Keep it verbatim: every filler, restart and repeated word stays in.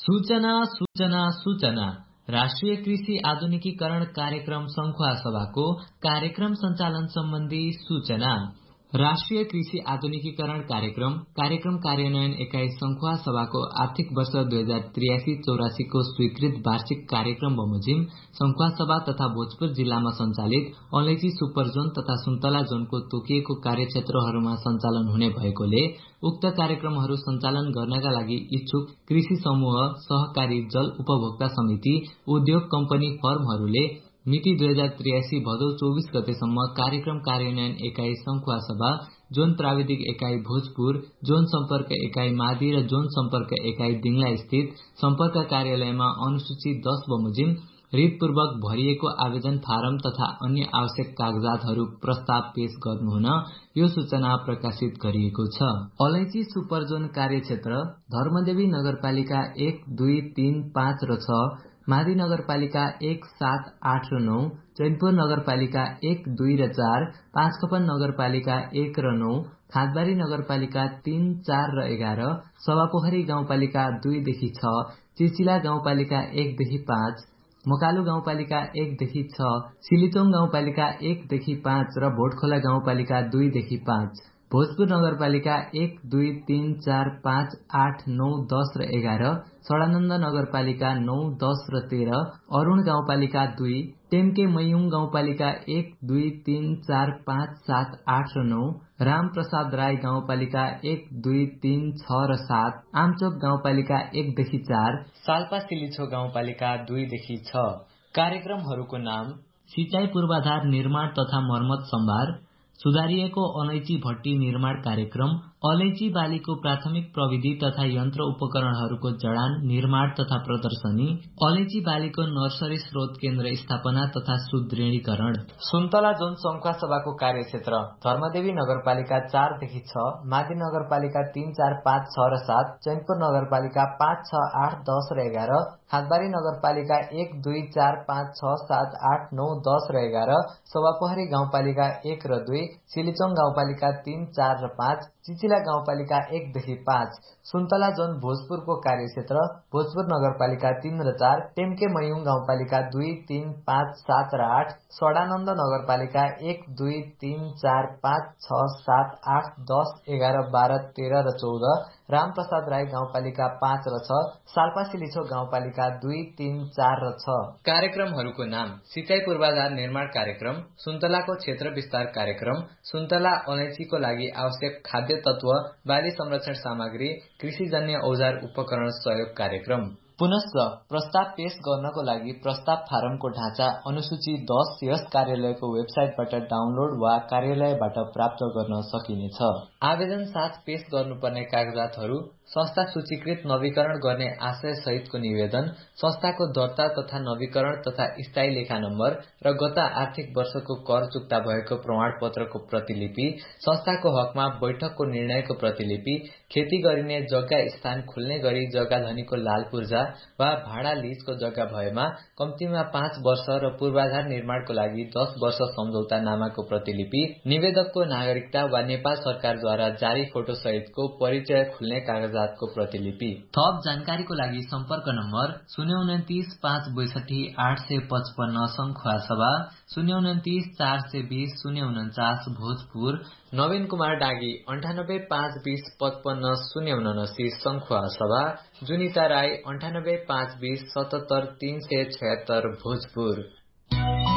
सूचना सूचना सूचना राष्ट्रिय कृषि आधुनिकीकरण कार्यक्रम संखुवा सभाको कार्यक्रम सञ्चालन सम्बन्धी सूचना। राष्ट्रिय कृषि आधुनिकीकरण कार्यक्रम कार्यक्रम कार्यान्वयन एकाइ संखुवा सभाको आर्थिक वर्ष दुई हजार त्रियासी चौरासी को स्वीकृत वार्षिक कार्यक्रम बमोजिम संखुवा सभा तथा भोजपुर जिल्लामा सञ्चालित अलैची सुपर जोन तथा सुन्तला जोनको तोकिएको कार्यक्षेत्रहरूमा सञ्चालन हुने भएकोले उक्त कार्यक्रमहरू सञ्चालन गर्नका लागि इच्छुक कृषि समूह, सहकारी, जल उपभोक्ता समिति, उद्योग कम्पनी फर्महरूले मिति दुई हजार त्रियासी भदौ चौबीस गतेसम्म कार्यक्रम कार्यान्वयन एकाइ संखुवा सभा, जोन प्राविधिक एकाइ भोजपुर, जोन सम्पर्क एकाइ मादी र जोन सम्पर्क एकाइ दिङला स्थित सम्पर्क कार्यालयमा अनुसूची दस बमोजिम रितपूर्वक भरिएको आवेदन फारम तथा अन्य आवश्यक कागजातहरू प्रस्ताव पेश गर्नुहुन यो सूचना प्रकाशित गरिएको छ। अलैची सुपर जोन कार्यक्षेत्र धर्मदेवी नगरपालिका एक, दुई, तीन, पाँच र छ, मादी नगरपालिका एक, सात, आठ र नौ, चैनपुर नगरपालिका एक, दुई र चार, पाँचखपन नगरपालिका एक र नौ, खादबारी नगरपालिका तीन, चार र एघार, सभापोखरी गाउँपालिका दुईदेखि छ, चिचिला गाउँपालिका एकदेखि पाँच, मकालु गाउँपालिका एकदेखि छ, सिलिचोङ गाउँपालिका एकदेखि पाँच र भोटखोला गाउँपालिका दुईदेखि पाँच, भोजपुर नगरपालिका एक, दुई, तीन, चार, पाँच, आठ, नौ, दस र एघार, सडानन्द नगरपालिका नौ, दस र तेह्र, अरूण गाउँपालिका दुई, टेम्के मैयुङ गाउँपालिका एक, दुई, तीन, चार, पाँच, सात, आठ र नौ, रामप्रसाद राई गाउँपालिका एक, दुई, तीन, छ र सात, आमचोक गाउँपालिका एकदेखि चार, साल्पा सिलिछो गाउँपालिका दुईदेखि छ। कार्यक्रमहरूको नाम: सिंचाई पूर्वाधार निर्माण तथा मर्मत सम्भार, सुधारिएको अलैची भट्टी निर्माण कार्यक्रम, अलैची बालीको प्राथमिक प्रविधि तथा यन्त्र उपकरणहरूको जडान, निर्माण तथा प्रदर्शनी, अलैची बालीको नर्सरी स्रोत केन्द्र स्थापना तथा सुदृढीकरण। सुन्तला जोन संखुवा सभाको कार्यक्षेत्र धर्मदेवी नगरपालिका चार देखि छ, मादी नगरपालिका तीन, चार, पाँच, छ र सात, चैनपुर नगरपालिका पाँच, छ, आठ, दस र एघार, खादबारी नगरपालिका एक, दुई, चार, पाँच, छ, सात, आठ, नौ, दस र एघार, सभापोखरी गाउँपालिका एक र दुई, सिलिचोङ गाउँपालिका तीन, चार र पाँच, चिचिला गाउँपालिका एकदेखि पाँच। सुन्तला जोन भोजपुरको कार्यक्षेत्र भोजपुर नगरपालिका तीन र चार, टेम्के मैयुङ गाउँपालिका दुई, तीन, पाँच, सात र आठ, सडानन्द नगरपालिका एक, दुई, तीन, चार, पाँच, छ, सात, आठ, दस, एघार, बाह्र, तेह्र र चौध, रामप्रसाद राई गाउँपालिका पाँच र छ, साल्पा सिलिछो गाउँपालिका दुई, तीन, चार र छ। कार्यक्रमहरूको नाम: सिंचाई पूर्वाधार निर्माण कार्यक्रम, सुन्तलाको क्षेत्र विस्तार कार्यक्रम, सुन्तला अलैचीको लागि आवश्यक खाद्य तत्व, बाली संरक्षण सामग्री, कृषिजन्य औजार उपकरण सहयोग कार्यक्रम। पुनश्च प्रस्ताव पेश गर्नको लागि प्रस्ताव फारमको ढाँचा अनुसूची दस यस कार्यालयको वेबसाइटबाट डाउनलोड वा कार्यालयबाट प्राप्त गर्न सकिनेछ। आवेदन साथ पेश गर्नुपर्ने कागजातहरू: संस्था सूचीकृत नवीकरण गर्ने आशय सहितको निवेदन, संस्थाको दर्ता तथा नवीकरण तथा स्थायी लेखा नम्बर र गत आर्थिक वर्षको कर चुक्ता भएको प्रमाणपत्रको प्रतिलिपि, संस्थाको हकमा बैठकको निर्णयको प्रतिलिपि, खेती गरिने जग्गा स्थान खुल्ने गरी जग्गा धनीको लाल पूर्जा वा भाडा लिजको जग्गा भएमा कम्तीमा पाँच वर्ष र पूर्वाधार निर्माणको लागि दस वर्ष सम्झौता नामाको प्रतिलिपि, निवेदकको नागरिकता वा नेपाल सरकारद्वारा जारी फोटो सहितको परिचय खुल्ने कागजातको प्रतिलिपि। थप जानकारीको लागि सम्पर्क नम्बर शून्य उन्तिस पाँच बैसठी आठ सय पचपन्न संखुवा सभा, शून्य उन्तिस चार सय बीस शून्य उन्चास भोजपुर, नवीन कुमार डाँगी अन्ठानब्बे पाँच बीस पचपन्न शून्य उनासी संखुवा सभा, जुनिता राई अन्ठानब्बे पाँच बीस सतहत्तर तीन सय छयत्तर भोजपुर।